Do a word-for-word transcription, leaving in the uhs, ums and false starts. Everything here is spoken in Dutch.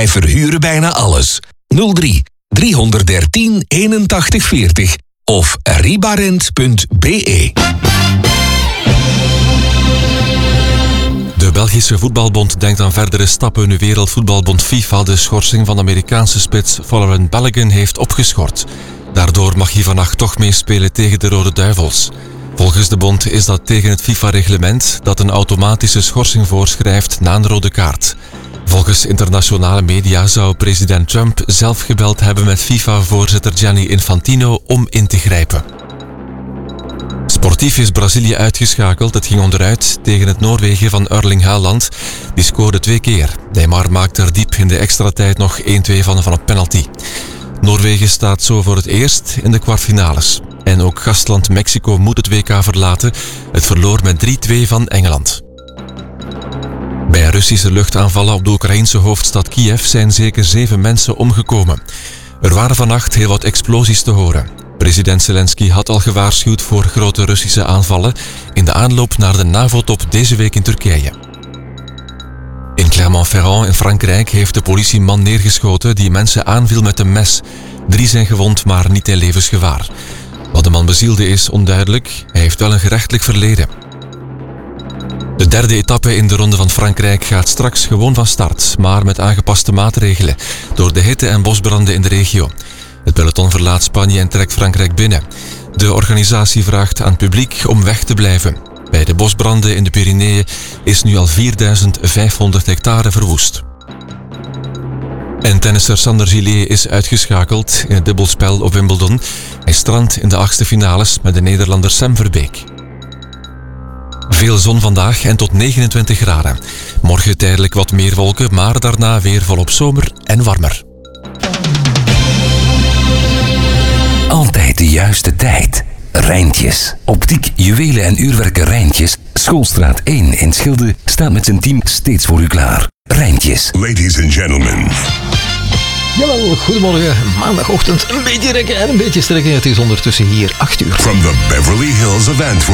Wij verhuren bijna alles. nul drie driehonderddertien eenentachtig veertig of ribarent punt b e. De Belgische Voetbalbond denkt aan verdere stappen nu Wereldvoetbalbond FIFA de schorsing van de Amerikaanse spits Folarin Balogun heeft opgeschort. Daardoor mag hij vannacht toch meespelen tegen de Rode Duivels. Volgens de bond is dat tegen het FIFA-reglement dat een automatische schorsing voorschrijft na een rode kaart. Volgens internationale media zou president Trump zelf gebeld hebben met FIFA-voorzitter Gianni Infantino om in te grijpen. Sportief is Brazilië uitgeschakeld. Het ging onderuit tegen het Noorwegen van Erling Haaland. Die scoorde twee keer. Neymar maakte er diep in de extra tijd nog één-twee van van een penalty. Noorwegen staat zo voor het eerst in de kwartfinales. En ook gastland Mexico moet het W K verlaten. Het verloor met drie-twee van Engeland. Bij Russische luchtaanvallen op de Oekraïense hoofdstad Kiev zijn zeker zeven mensen omgekomen. Er waren vannacht heel wat explosies te horen. President Zelensky had al gewaarschuwd voor grote Russische aanvallen in de aanloop naar de NAVO-top deze week in Turkije. In Clermont-Ferrand in Frankrijk heeft de politie een man neergeschoten die mensen aanviel met een mes. Drie zijn gewond, maar niet in levensgevaar. Wat de man bezielde is onduidelijk. Hij heeft wel een gerechtelijk verleden. De derde etappe in de Ronde van Frankrijk gaat straks gewoon van start, maar met aangepaste maatregelen door de hitte en bosbranden in de regio. Het peloton verlaat Spanje en trekt Frankrijk binnen. De organisatie vraagt aan het publiek om weg te blijven. Bij de bosbranden in de Pyreneeën is nu al vierduizend vijfhonderd hectare verwoest. En tennisser Sander Gillet is uitgeschakeld in het dubbelspel op Wimbledon. Hij strandt in de achtste finales met de Nederlander Sam Verbeek. Veel zon vandaag en tot negenentwintig graden. Morgen tijdelijk wat meer wolken, maar daarna weer volop zomer en warmer. Altijd de juiste tijd. Rijntjes. Optiek, juwelen en uurwerken Rijntjes. Schoolstraat één in Schilde staat met zijn team steeds voor u klaar. Rijntjes. Ladies and gentlemen. Jawel, goedemorgen. Maandagochtend een beetje rekken en een beetje strekken. Het is ondertussen hier acht uur. From the Beverly Hills of Antwerp.